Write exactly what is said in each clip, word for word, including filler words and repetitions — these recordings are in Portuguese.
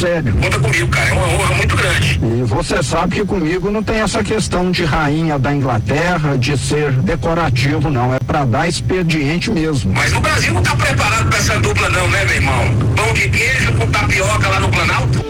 sério. Conta comigo, cara, é uma honra muito grande. E você sabe que comigo não tem essa questão de rainha da Inglaterra, de ser decorativo, não. É pra dar expediente mesmo. Mas o Brasil não tá preparado pra essa dupla não, né, meu irmão? Pão de queijo com tapioca lá no Planalto.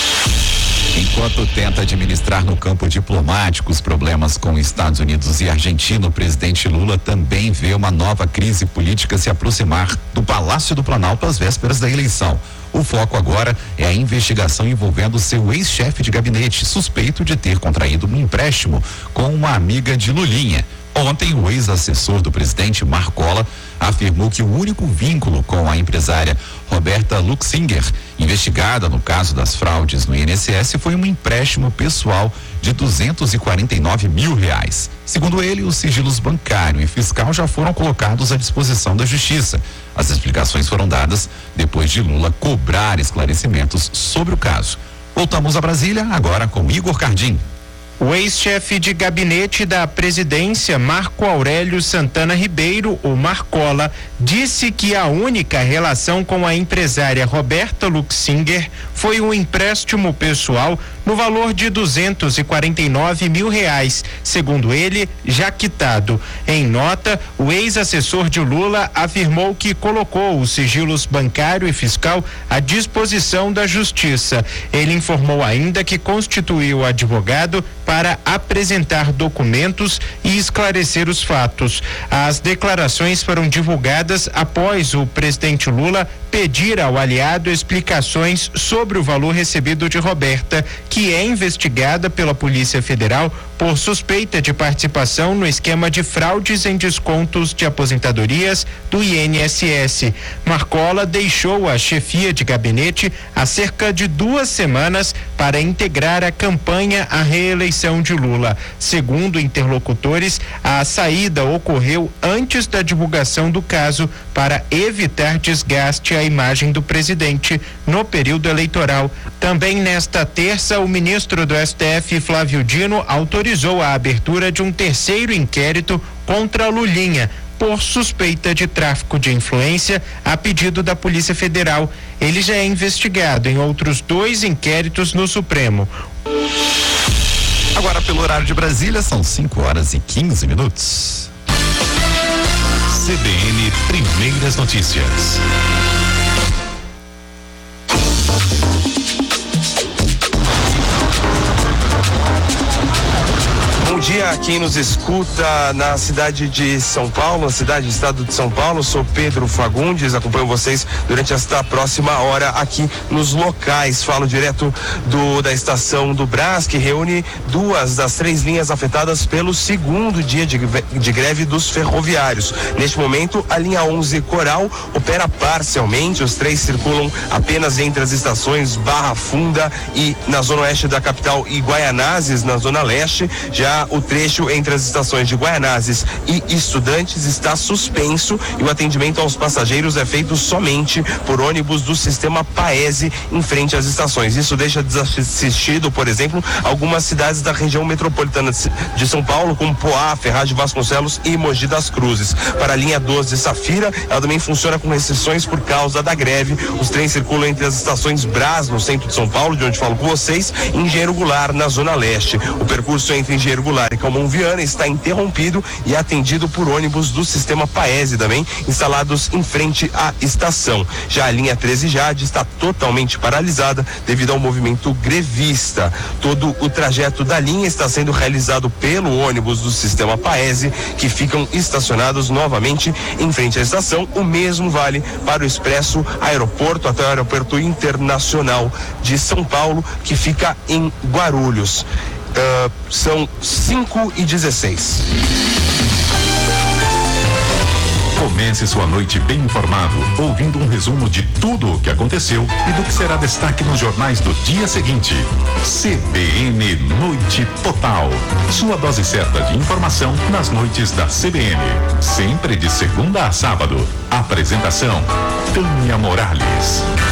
Enquanto tenta administrar no campo diplomático os problemas com Estados Unidos e Argentina, o presidente Lula também vê uma nova crise política se aproximar do Palácio do Planalto às vésperas da eleição. O foco agora é a investigação envolvendo seu ex-chefe de gabinete, suspeito de ter contraído um empréstimo com uma amiga de Lulinha. Ontem, o ex-assessor do presidente, Marcola, afirmou que o único vínculo com a empresária Roberta Luxinger, investigada no caso das fraudes no I N S S, foi um empréstimo pessoal de duzentos e quarenta e nove mil reais. Segundo ele, os sigilos bancário e fiscal já foram colocados à disposição da Justiça. As explicações foram dadas depois de Lula cobrar esclarecimentos sobre o caso. Voltamos a Brasília agora com Igor Cardim. O ex-chefe de gabinete da presidência, Marco Aurélio Santana Ribeiro, o Marcola, disse que a única relação com a empresária Roberta Luxinger foi um empréstimo pessoal no valor de duzentos e quarenta e nove mil reais, segundo ele, já quitado. Em nota, o ex-assessor de Lula afirmou que colocou os sigilos bancário e fiscal à disposição da Justiça. Ele informou ainda que constituiu advogado para apresentar documentos e esclarecer os fatos. As declarações foram divulgadas após o presidente Lula pedir ao aliado explicações sobre o valor recebido de Roberta, que é investigada pela Polícia Federal por suspeita de participação no esquema de fraudes em descontos de aposentadorias do I N S S. Marcola deixou a chefia de gabinete há cerca de duas semanas para integrar a campanha à reeleição de Lula. Segundo interlocutores, a saída ocorreu antes da divulgação do caso para evitar desgaste à imagem do presidente no período eleitoral. Também nesta terça, o ministro do S T F, Flávio Dino, autorizou a abertura de um terceiro inquérito contra Lulinha por suspeita de tráfico de influência a pedido da Polícia Federal. Ele já é investigado em outros dois inquéritos no Supremo. Agora, pelo horário de Brasília, são cinco horas e quinze minutos. C B N Primeiras Notícias. Bom dia a quem nos escuta na cidade de São Paulo, na cidade do estado de São Paulo. Sou Pedro Fagundes, acompanho vocês durante esta próxima hora aqui nos locais. Falo direto do da estação do Brás, que reúne duas das três linhas afetadas pelo segundo dia de, de greve dos ferroviários. Neste momento, a linha onze Coral opera parcialmente. Os trens circulam apenas entre as estações Barra Funda e na zona oeste da capital e Guaianazes, na zona leste. Já o trecho entre as estações de Guaianazes e Estudantes está suspenso e o atendimento aos passageiros é feito somente por ônibus do sistema Paese em frente às estações. Isso deixa desassistido, por exemplo, algumas cidades da região metropolitana de São Paulo, como Poá, Ferraz de Vasconcelos e Mogi das Cruzes. Para a linha doze Safira, ela também funciona com restrições por causa da greve. Os trens circulam entre as estações Brás, no centro de São Paulo, de onde falo com vocês, e Engenheiro Goulart, na zona leste. O percurso entre Engenheiro Goulart e Calmon Viana está interrompido e atendido por ônibus do sistema Paese também, instalados em frente à estação. Já a linha treze Jade está totalmente paralisada devido ao movimento grevista. Todo o trajeto da linha está sendo realizado pelo ônibus do sistema Paese, que ficam estacionados novamente em frente à estação. O mesmo vale para o Expresso Aeroporto até o Aeroporto Internacional de São Paulo, que fica em Guarulhos. Uh, são cinco e dezesseis. Comece sua noite bem informado, ouvindo um resumo de tudo o que aconteceu e do que será destaque nos jornais do dia seguinte. C B N Noite Total. Sua dose certa de informação nas noites da C B N. Sempre de segunda a sábado. Apresentação: Tânia Morales.